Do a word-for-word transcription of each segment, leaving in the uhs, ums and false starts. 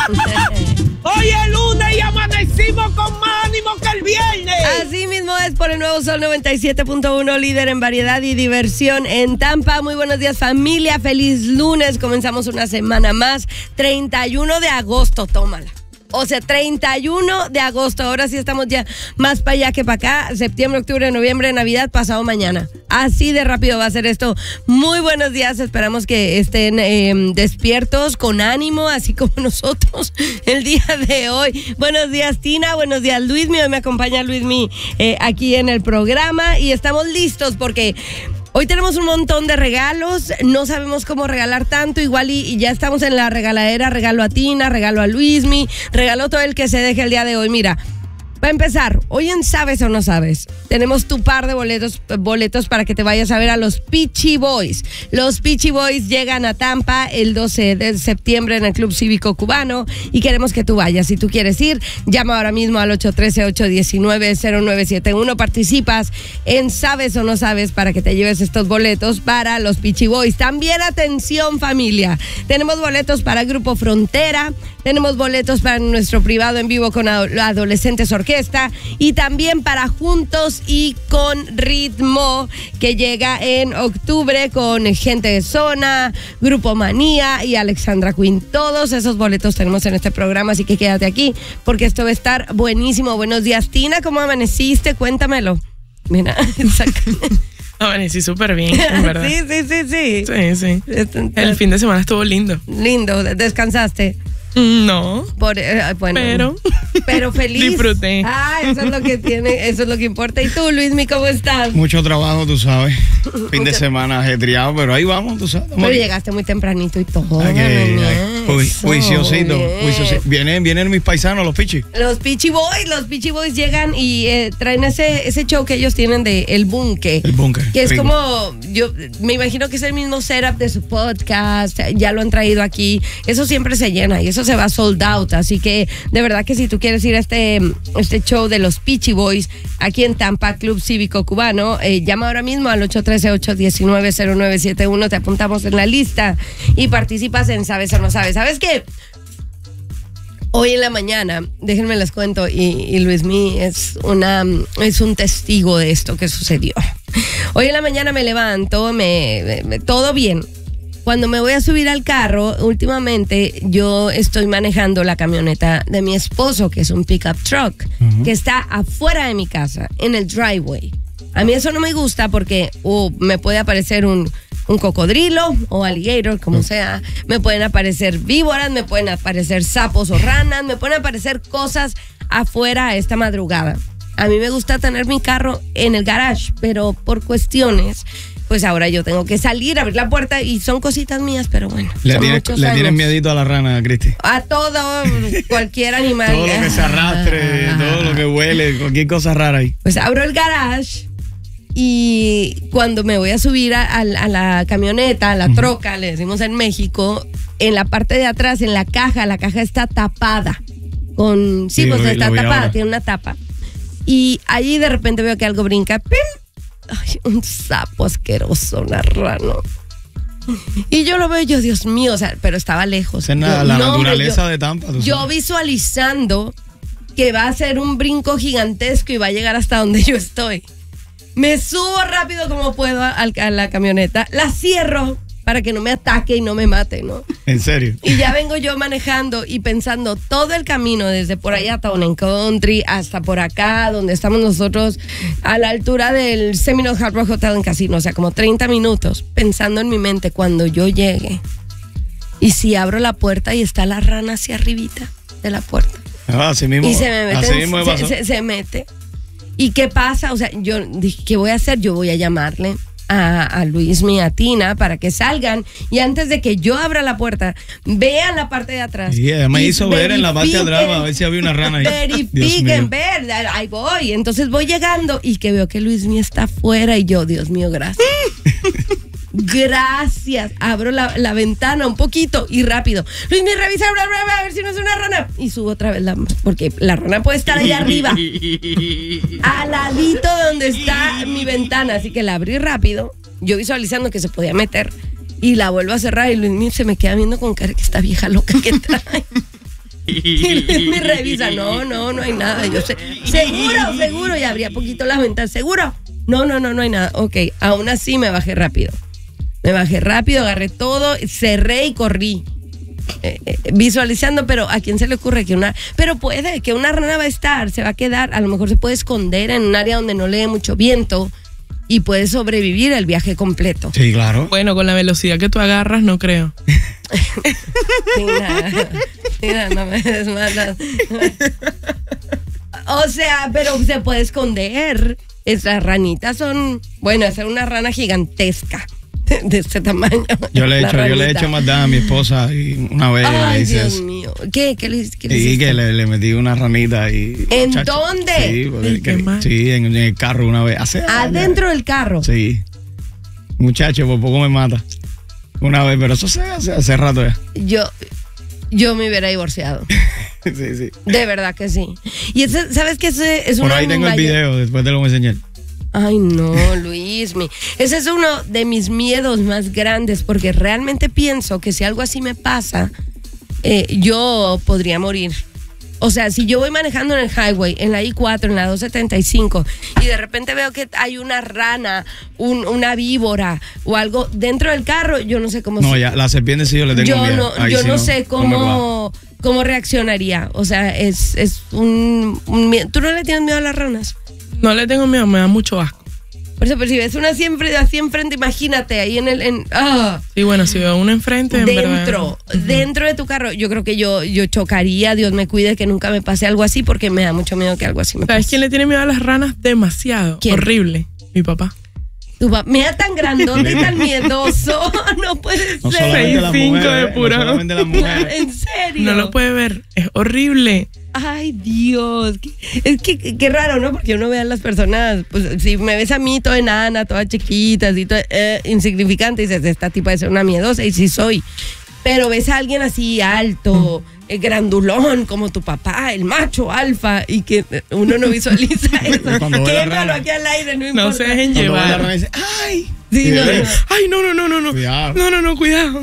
Hoy es lunes y amanecimos con más ánimo que el viernes. Así mismo es por el nuevo Sol noventa y siete punto uno, líder en variedad y diversión en Tampa. Muy buenos días, familia. Feliz lunes. Comenzamos una semana más. treinta y uno de agosto, tómala. O sea, treinta y uno de agosto. Ahora sí estamos ya más para allá que para acá. Septiembre, octubre, noviembre, Navidad, pasado mañana. Así de rápido va a ser esto. Muy buenos días. Esperamos que estén eh, despiertos, con ánimo, así como nosotros el día de hoy. Buenos días, Tina. Buenos días, Luismi. Hoy me acompaña Luismi eh, aquí en el programa. Y estamos listos porque hoy tenemos un montón de regalos, no sabemos cómo regalar tanto, igual y, y ya estamos en la regaladera, regalo a Tina, regalo a Luismi, regalo todo el que se deje el día de hoy. Mira, para empezar, hoy en Sabes o No Sabes, tenemos tu par de boletos, boletos para que te vayas a ver a los Peachy Boys. Los Peachy Boys llegan a Tampa el doce de septiembre en el Club Cívico Cubano y queremos que tú vayas. Si tú quieres ir, llama ahora mismo al ocho uno tres, ocho uno nueve, cero nueve siete uno. Participas en Sabes o No Sabes para que te lleves estos boletos para los Peachy Boys. También atención, familia, tenemos boletos para Grupo Frontera, tenemos boletos para nuestro privado en vivo con Adolescentes Orquesta y también para Juntos y con Ritmo, que llega en octubre con Gente de Zona, Grupo Manía y Alexandra Queen. Todos esos boletos tenemos en este programa, así que quédate aquí porque esto va a estar buenísimo. Buenos días, Tina, ¿cómo amaneciste? Cuéntamelo. Mira, amanecí súper bien, en verdad. Sí, sí, sí, sí. Sí, sí. El fin de semana estuvo lindo. Lindo, ¿descansaste? No. Por, eh, bueno, pero. Pero feliz. Disfruté. Ah, eso es lo que tiene, eso es lo que importa. ¿Y tú, Luismi, cómo estás? Mucho trabajo, tú sabes. Fin de semana ajetreado, pero ahí vamos, tú sabes. Pero llegaste muy tempranito y todo. Ay, que, ay, ju- juiciosito, juiciosito. Vienen, vienen mis paisanos, los Peachy. Los Peachy Boys, los Peachy Boys llegan y eh, traen ese, ese show que ellos tienen de El Bunke. El Bunke. Que es rico. como, yo me imagino que es el mismo setup de su podcast, ya lo han traído aquí. Eso siempre se llena y eso se va sold out. Así que de verdad que si tú quieres ir a este, este show de los Peachy Boys aquí en Tampa, Club Cívico Cubano, eh, llama ahora mismo al ocho uno tres, ocho uno nueve, cero nueve siete uno. Te apuntamos en la lista y participas en Sabes o No Sabes. ¿Sabes qué? Hoy en la mañana, déjenme les cuento, y, y Luismi es, una, es un testigo de esto que sucedió. Hoy en la mañana me levanto, me, me todo bien. Cuando me voy a subir al carro, últimamente yo estoy manejando la camioneta de mi esposo, que es un pickup truck, uh-huh. que está afuera de mi casa, en el driveway. A mí eso no me gusta porque uh, me puede aparecer un, un cocodrilo o alligator, como uh-huh. sea. Me pueden aparecer víboras, me pueden aparecer sapos o ranas, me pueden aparecer cosas afuera a esta madrugada. A mí me gusta tener mi carro en el garage, pero por cuestiones, pues ahora yo tengo que salir, abrir la puerta y son cositas mías, pero bueno. Le tienes le tienes miedito a la rana, Cristi. A todo, cualquier animal. Todo lo que se arrastre, ah, todo lo que huele, cualquier cosa rara ahí. Pues abro el garage y cuando me voy a subir a, a, a la camioneta, a la uh-huh. troca, le decimos en México, en la parte de atrás, en la caja, la caja está tapada. Con, sí, sí pues vi, está tapada, ahora. Tiene una tapa. Y allí de repente veo que algo brinca. ¡Pim! Ay, un sapo asqueroso, una rana. Y yo lo veo, yo, Dios mío, o sea, pero estaba lejos. Es la, yo, la no, naturaleza yo, de Tampa. Yo visualizando que va a ser un brinco gigantesco y va a llegar hasta donde yo estoy. Me subo rápido como puedo a, a la camioneta, la cierro para que no me ataque y no me mate, ¿no? ¿En serio? Y ya vengo yo manejando y pensando todo el camino, desde por allá, Town and Country, hasta por acá, donde estamos nosotros, a la altura del Seminole Hard Rock Hotel and Casino, o sea, como treinta minutos, pensando en mi mente cuando yo llegue. Y si abro la puerta y está la rana hacia arribita de la puerta. Ah, así mismo. Y se me mete, así mismo se, se, se mete. ¿Y qué pasa? O sea, yo dije, ¿qué voy a hacer? Yo voy a llamarle a, a Luismi, a Tina, para que salgan y antes de que yo abra la puerta, vean la parte de atrás. Sí, ella me hizo ver en la parte de atrás a ver si había una rana ahí. Verifiquen, ver, ahí voy. Entonces voy llegando y que veo que Luismi está afuera y yo, Dios mío, gracias. Gracias. Abro la, la ventana un poquito y rápido. Luismi, revisa, bla, bla, bla, a ver si no es una rana. Y subo otra vez la, porque la rana puede estar allá arriba, al ladito donde está mi ventana. Así que la abrí rápido, yo visualizando que se podía meter, y la vuelvo a cerrar y Luismi se me queda viendo con cara que esta vieja loca que trae. Me revisa, no, no, no hay nada. Yo sé, seguro, seguro, y abría poquito las ventanas, seguro. No, no, no, no hay nada. Ok, aún así me bajé rápido. Me bajé rápido, agarré todo, cerré y corrí. Eh, eh, visualizando, pero ¿a quién se le ocurre que una... Pero puede, que una rana va a estar, se va a quedar, a lo mejor se puede esconder en un área donde no le dé mucho viento y puede sobrevivir el viaje completo. Sí, claro. Bueno, con la velocidad que tú agarras, no creo. Mira, mira, no me desmatas. O sea, pero se puede esconder. Esas ranitas son, bueno, esa es una rana gigantesca de este tamaño. Yo le he hecho, yo le he hecho maldad a mi esposa y una vez Ay, le hice Dios eso. mío. ¿Qué? ¿Qué le, qué le Sí, hiciste? que le, le metí una ranita y... ¿En muchacho, dónde? Sí, porque ¿En qué que- más? sí en, en el carro una vez. Hace años. Adentro del carro. Sí. Muchacho, por poco me mata. Una vez, pero eso se hace hace rato ya. Yo, yo me hubiera divorciado. Sí, sí. De verdad que sí. Y ese, ¿sabes qué? Ese es Por uno ahí de tengo mis el mayor- video, después te lo voy a enseñar. Ay, no, Luis. Mi. Ese es uno de mis miedos más grandes porque realmente pienso que si algo así me pasa, eh, yo podría morir. O sea, si yo voy manejando en el highway, en la I cuatro, en la doscientos setenta y cinco, y de repente veo que hay una rana, un- una víbora o algo dentro del carro, yo no sé cómo... No, se- ya, la serpiente sí yo le tengo yo miedo. no, Ahí yo sí no sé me cómo, cómo reaccionaría. O sea, es, es un, un miedo. ¿Tú no le tienes miedo a las ranas? No le tengo miedo, me da mucho asco. Por eso, pero si ves una siempre así enfrente, imagínate, ahí en el... En, ah, Y bueno, si veo uno enfrente, en dentro, verdad. dentro de tu carro, yo creo que yo, yo chocaría, Dios me cuide que nunca me pase algo así, porque me da mucho miedo que algo así me ¿Sabes pase. quién le tiene miedo a las ranas? Demasiado. ¿Quién? Horrible. Mi papá. Tu papá, mira tan grandote y tan miedoso, no puede No ser. solamente las seis cinco mujeres, de no puro. solamente las mujeres. En serio. No lo puede ver. Es horrible. Ay, Dios. qué- Es que qué raro, ¿no? Porque uno ve a las personas, pues si me ves a mí toda enana, toda chiquita, así, toda, eh, insignificante, dices, esta tipa de ser una miedosa, y sí soy. Pero ves a alguien así alto, eh, grandulón, como tu papá, el macho alfa, y que eh, uno no visualiza eso. Cuando ve la Quémalo rana. aquí al aire, no No importa. se dejen Cuando ve la llevar. rana dice, ¡ay! Sí, Y no, ve, no. Ay, no, no, no, no, no. Cuidado. No, no, no, cuidado.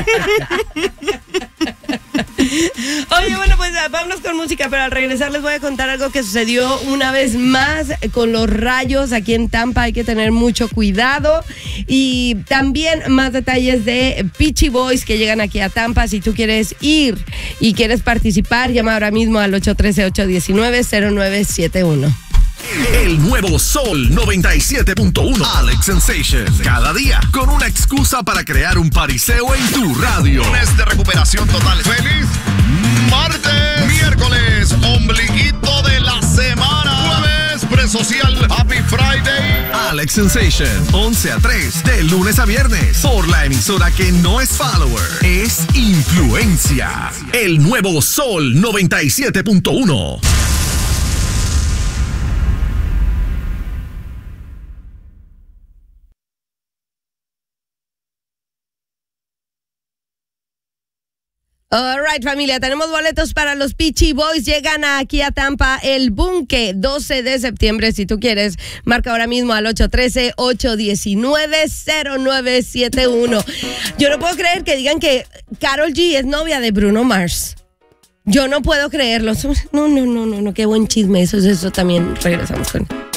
Oye, bueno, pues vámonos con música, pero al regresar les voy a contar algo que sucedió una vez más con los rayos aquí en Tampa. Hay que tener mucho cuidado. Y también más detalles de Peachy Boys que llegan aquí a Tampa. Si tú quieres ir y quieres participar, llama ahora mismo al ocho uno tres, ocho uno nueve, cero nueve siete uno. El nuevo Sol noventa y siete punto uno. Alex Sensation. Cada día con una excusa para crear un pariseo en tu radio. Lunes de recuperación total. ¡Feliz martes! Miércoles, ombliguito de la semana. Jueves, presocial. Happy Friday. Alex Sensation, once a tres, de lunes a viernes. Por la emisora que no es follower, es influencia. El nuevo Sol noventa y siete punto uno. All right, familia, tenemos boletos para los Peachy Boys. Llegan aquí a Tampa el Bunque, doce de septiembre. Si tú quieres, marca ahora mismo al ocho uno tres, ocho uno nueve, cero nueve siete uno. Yo no puedo creer que digan que Karol G es novia de Bruno Mars. Yo no puedo creerlo. No, no, no, no, no, qué buen chisme. Eso, eso también regresamos con...